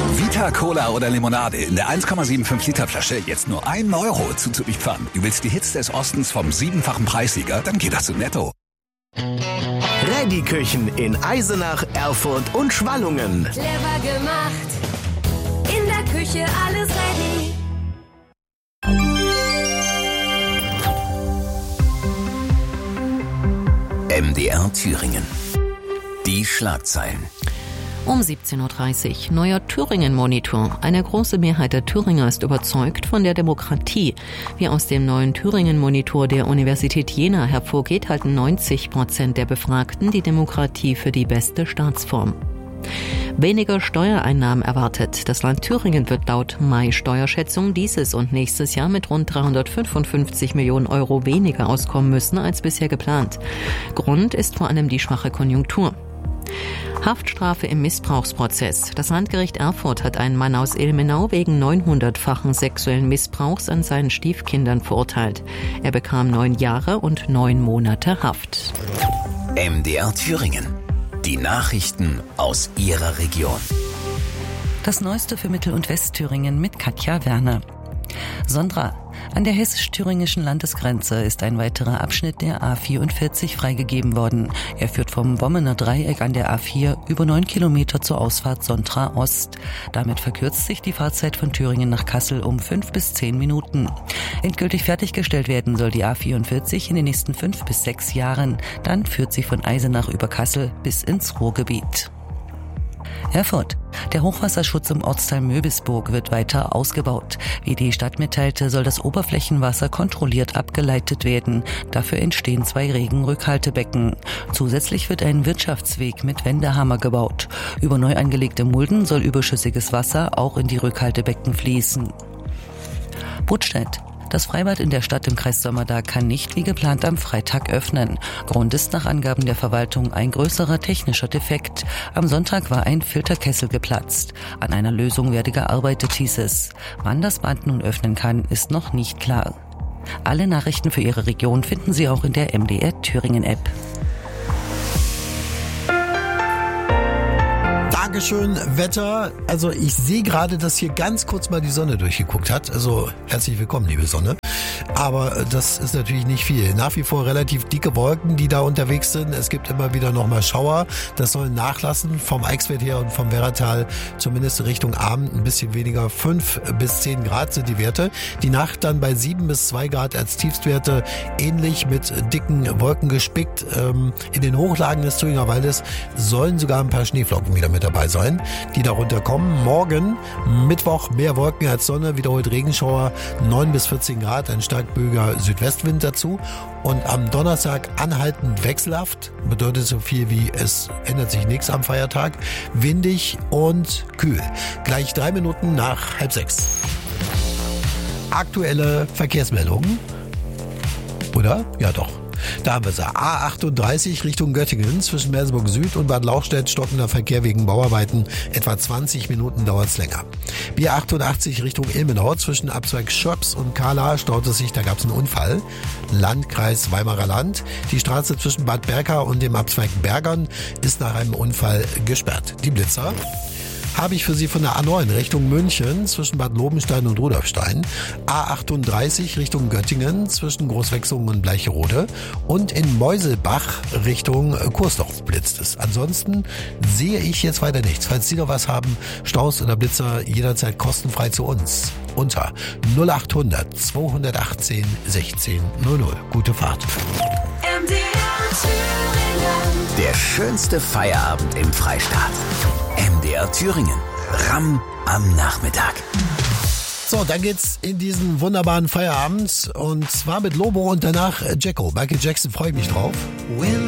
Vita, Cola oder Limonade in der 1,75 Liter Flasche jetzt nur 1 Euro. Zuzüglich Pfand. Du willst die Hits des Ostens vom 7-fachen Preissieger? Dann geht das zu Netto. Reddy-Küchen in Eisenach, Erfurt und Schwallungen. Clever gemacht, in der Küche alles ready. MDR Thüringen. Die Schlagzeilen. Um 17.30 Uhr, neuer Thüringen-Monitor. Eine große Mehrheit der Thüringer ist überzeugt von der Demokratie. Wie aus dem neuen Thüringen-Monitor der Universität Jena hervorgeht, halten 90% der Befragten die Demokratie für die beste Staatsform. Weniger Steuereinnahmen erwartet. Das Land Thüringen wird laut Mai-Steuerschätzung dieses und nächstes Jahr mit rund 355 Millionen Euro weniger auskommen müssen als bisher geplant. Grund ist vor allem die schwache Konjunktur. Haftstrafe im Missbrauchsprozess. Das Landgericht Erfurt hat einen Mann aus Ilmenau wegen 900-fachen sexuellen Missbrauchs an seinen Stiefkindern verurteilt. Er bekam 9 Jahre und 9 Monate Haft. MDR Thüringen. Die Nachrichten aus Ihrer Region. Das Neueste für Mittel- und Westthüringen mit Katja Werner. Sondra. An der hessisch-thüringischen Landesgrenze ist ein weiterer Abschnitt der A44 freigegeben worden. Er führt vom Bommener Dreieck an der A4 über 9 Kilometer zur Ausfahrt Sondra Ost. Damit verkürzt sich die Fahrzeit von Thüringen nach Kassel um 5 bis 10 Minuten. Endgültig fertiggestellt werden soll die A44 in den nächsten 5 bis 6 Jahren. Dann führt sie von Eisenach über Kassel bis ins Ruhrgebiet. Erfurt. Der Hochwasserschutz im Ortsteil Möbisburg wird weiter ausgebaut. Wie die Stadt mitteilte, soll das Oberflächenwasser kontrolliert abgeleitet werden. Dafür entstehen 2 Regenrückhaltebecken. Zusätzlich wird ein Wirtschaftsweg mit Wendehammer gebaut. Über neu angelegte Mulden soll überschüssiges Wasser auch in die Rückhaltebecken fließen. Buttstedt. Das Freibad in der Stadt im Kreis Sömmerda kann nicht wie geplant am Freitag öffnen. Grund ist nach Angaben der Verwaltung ein größerer technischer Defekt. Am Sonntag war ein Filterkessel geplatzt. An einer Lösung werde gearbeitet, hieß es. Wann das Bad nun öffnen kann, ist noch nicht klar. Alle Nachrichten für Ihre Region finden Sie auch in der MDR Thüringen App. Dankeschön, Wetter. Also ich sehe gerade, dass hier ganz kurz mal die Sonne durchgeguckt hat. Also herzlich willkommen, liebe Sonne. Aber das ist natürlich nicht viel. Nach wie vor relativ dicke Wolken, die da unterwegs sind. Es gibt immer wieder nochmal Schauer. Das soll nachlassen vom Eichsfeld her und vom Werratal. Zumindest Richtung Abend ein bisschen weniger. 5 bis 10 Grad sind die Werte. Die Nacht dann bei 7 bis 2 Grad als Tiefstwerte. Ähnlich mit dicken Wolken gespickt. In den Hochlagen des Thüringer Waldes sollen sogar ein paar Schneeflocken wieder mit dabei sein, die darunter kommen. Morgen, Mittwoch, mehr Wolken als Sonne, wiederholt Regenschauer, 9 bis 14 Grad, ein starkböiger Südwestwind dazu. Und am Donnerstag anhaltend wechselhaft, bedeutet so viel wie es ändert sich nichts am Feiertag, windig und kühl. Gleich 3 Minuten nach 5:30. Aktuelle Verkehrsmeldungen. Oder? Ja doch. Da haben wir sie. A38 Richtung Göttingen zwischen Merseburg Süd und Bad Lauchstädt stockender Verkehr wegen Bauarbeiten. Etwa 20 Minuten dauert es länger. B88 Richtung Ilmenau zwischen Abzweig Schöps und Kahla staut es sich, da gab es einen Unfall. Landkreis Weimarer Land. Die Straße zwischen Bad Berka und dem Abzweig Bergern ist nach einem Unfall gesperrt. Die Blitzer habe ich für Sie von der A9 Richtung München zwischen Bad Lobenstein und Rudolfstein, A38 Richtung Göttingen zwischen Großwechsungen und Bleicherode und in Meuselbach Richtung Kursdorf blitzt es. Ansonsten sehe ich jetzt weiter nichts. Falls Sie noch was haben, Staus oder Blitzer, jederzeit kostenfrei zu uns unter 0800 218 16 00. Gute Fahrt. MDR Thüringen. Der schönste Feierabend im Freistaat. MDR Thüringen. Ramm am Nachmittag. So, dann geht's in diesen wunderbaren Feierabend und zwar mit Lobo und danach Jacko. Michael Jackson, freue ich mich drauf.